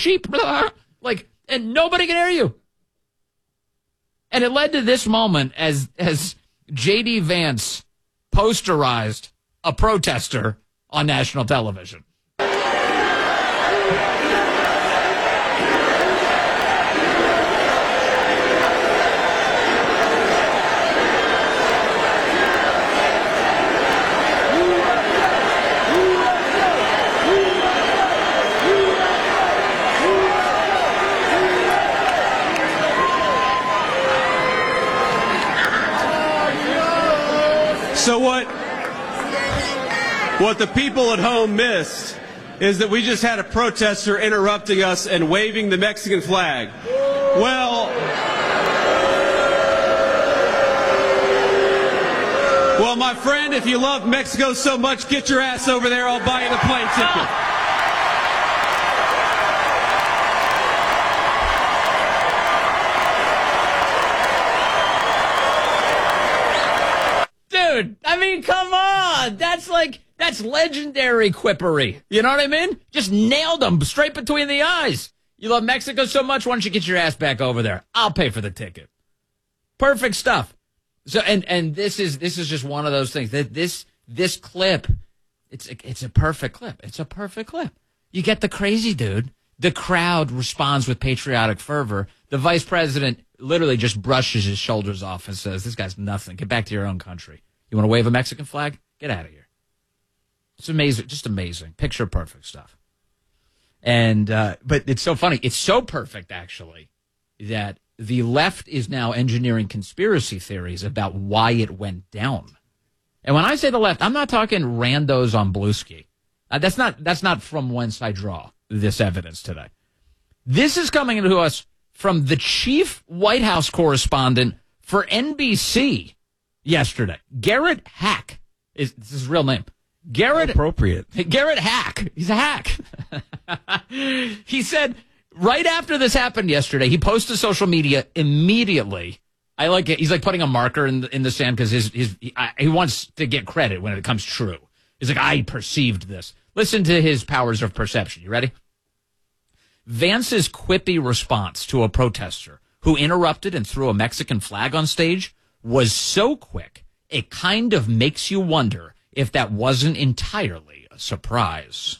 sheep. Like, and nobody can hear you. And it led to this moment as J.D. Vance posterized a protester on national television. So what the people at home missed is that we just had a protester interrupting us and waving the Mexican flag. Well, my friend, if you love Mexico so much, get your ass over there. I'll buy you the plane ticket. Dude, I mean, come on. That's legendary quippery. You know what I mean? Just nailed them straight between the eyes. You love Mexico so much, why don't you get your ass back over there? I'll pay for the ticket. Perfect stuff. So, and this is just one of those things that this clip, it's a perfect clip. It's a perfect clip. You get the crazy dude. The crowd responds with patriotic fervor. The vice president literally just brushes his shoulders off and says, "This guy's nothing. Get back to your own country. You want to wave a Mexican flag? Get out of here." It's amazing, just amazing. Picture perfect stuff. And but it's so funny. It's so perfect, actually, that the left is now engineering conspiracy theories about why it went down. And when I say the left, I'm not talking randos on Bluesky. That's not from whence I draw this evidence today. This is coming to us from the chief White House correspondent for NBC yesterday. Garrett Hack is his real name. Garrett appropriate. Garrett Hack. He's a hack. He said right after this happened yesterday, he posted to social media immediately. I like it. He's like putting a marker in the sand because he wants to get credit when it comes true. He's like, I perceived this. Listen to his powers of perception. You ready? Vance's quippy response to a protester who interrupted and threw a Mexican flag on stage was so quick, it kind of makes you wonder if that wasn't entirely a surprise.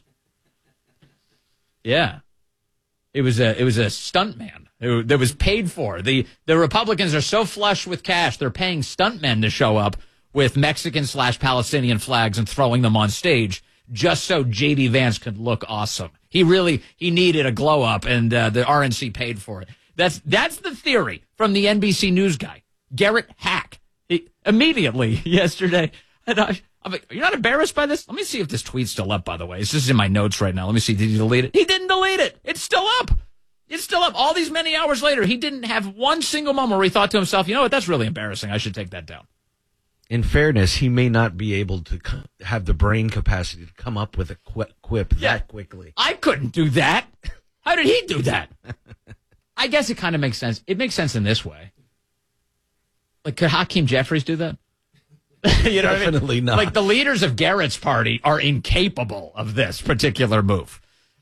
Yeah. It was a stuntman that was paid for. The Republicans are so flush with cash, they're paying stuntmen to show up with Mexican/Palestinian flags and throwing them on stage just so J.D. Vance could look awesome. He needed a glow up, and the RNC paid for it. That's the theory from the NBC News guy, Garrett Hack. Immediately yesterday, and I'm like, are you not embarrassed by this? Let me see if this tweet's still up, by the way. It's just in my notes right now. Let me see. Did he delete it? He didn't delete it. It's still up. It's still up. All these many hours later, he didn't have one single moment where he thought to himself, you know what, that's really embarrassing. I should take that down. In fairness, he may not be able to have the brain capacity to come up with a quip that quickly. I couldn't do that. How did he do that? I guess it kind of makes sense. It makes sense in this way. Like, could Hakeem Jeffries do that? You know Definitely what I mean? not. Like, the leaders of Garrett's party are incapable of this particular move.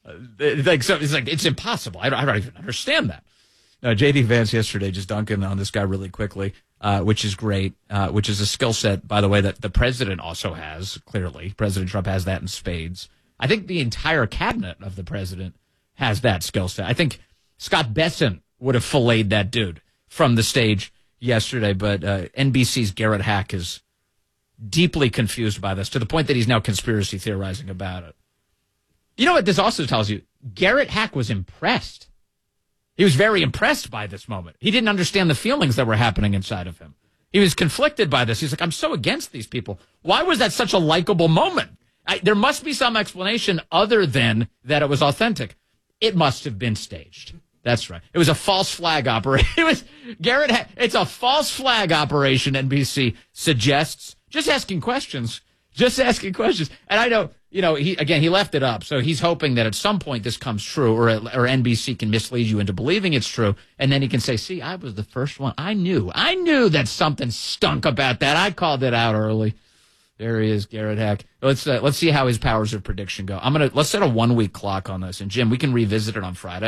It's impossible. I don't even understand that. J.D. Vance yesterday just dunking on this guy really quickly, which is great, which is a skill set, by the way, that the president also has, clearly. President Trump has that in spades. I think the entire cabinet of the president has that skill set. I think Scott Bessent would have filleted that dude from the stage yesterday, but NBC's Garrett Hack is deeply confused by this to the point that he's now conspiracy theorizing about it. You know what this also tells you? Garrett Hack was impressed. He was very impressed by this moment. He didn't understand the feelings that were happening inside of him. He was conflicted by this. He's like, I'm so against these people. Why was that such a likable moment? There must be some explanation other than that it was authentic. It must have been staged. That's right. It was a false flag operation. It's a false flag operation, NBC suggests. Just asking questions. And I know, he left it up. So he's hoping that at some point this comes true or NBC can mislead you into believing it's true. And then he can say, see, I was the first one. I knew that something stunk about that. I called it out early. There he is, Garrett Hack. Let's see how his powers of prediction go. Let's set a 1 week clock on this. And Jim, we can revisit it on Friday.